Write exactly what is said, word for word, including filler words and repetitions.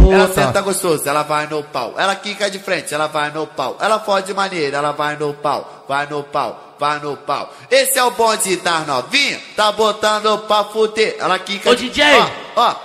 puta. Ela senta gostoso, ela vai no pau. Ela quica de frente, ela vai no pau. Ela fode maneira, ela vai no pau. Vai no pau, vai no pau. Esse é o bonde das novinhas, tá botando pra fuder. Ela quica Ô, de... D J. Ó, ó.